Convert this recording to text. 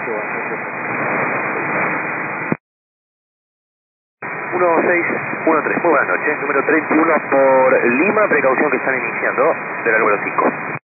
1613, muy buenas noches, número 31 por Lima, precaución que están iniciando, de la número 5.